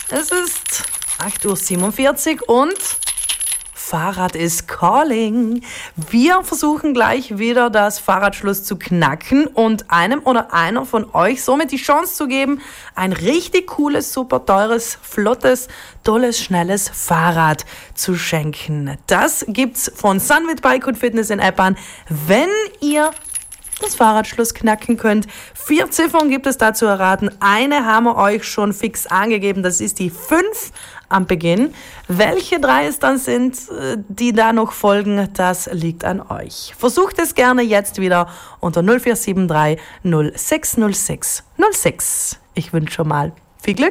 Es ist 8:47 Uhr und Fahrrad is calling. Wir versuchen gleich wieder das Fahrradschloss zu knacken und einem oder einer von euch somit die Chance zu geben, ein richtig cooles, super teures, flottes, tolles, schnelles Fahrrad zu schenken. Das gibt's von Sunwit Bike und Fitness in Eppan, wenn ihr das Fahrradschloss knacken könnt. 4 Ziffern gibt es da zu erraten. Eine haben wir euch schon fix angegeben. Das ist die 5 am Beginn. Welche 3 es dann sind, die da noch folgen, das liegt an euch. Versucht es gerne jetzt wieder unter 0473 0606 06. Ich wünsche schon mal viel Glück.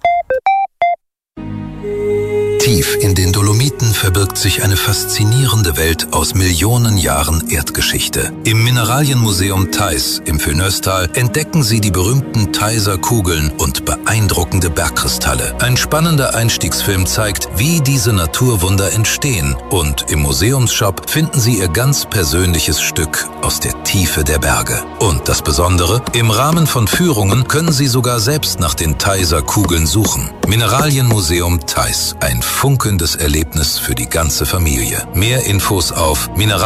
Tief in den Dolomiten verbirgt sich eine faszinierende Welt aus Millionen Jahren Erdgeschichte. Im Mineralienmuseum Theiß im Fenöstal entdecken Sie die berühmten Theißer Kugeln und beeindruckende Bergkristalle. Ein spannender Einstiegsfilm zeigt, wie diese Naturwunder entstehen. Und im Museumsshop finden Sie Ihr ganz persönliches Stück aus der Tiefe der Berge. Und das Besondere, im Rahmen von Führungen können Sie sogar selbst nach den Theißer Kugeln suchen. Mineralienmuseum Theiß, ein funkelndes Erlebnis für die ganze Familie. Mehr Infos auf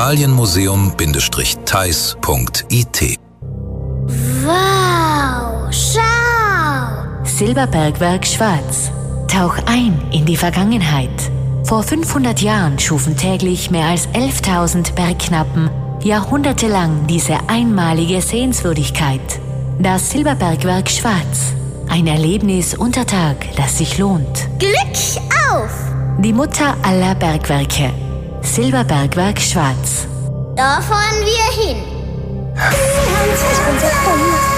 mineralienmuseum-theiß.it. Wow, schau! Silberbergwerk Schwarz. Tauch ein in die Vergangenheit. Vor 500 Jahren schufen täglich mehr als 11.000 Bergknappen jahrhundertelang diese einmalige Sehenswürdigkeit. Das Silberbergwerk Schwarz. Ein Erlebnis unter Tag, das sich lohnt. Glück auf! Die Mutter aller Bergwerke. Silberbergwerk Schwarz. Da fahren wir hin. Hans ist unser Bund.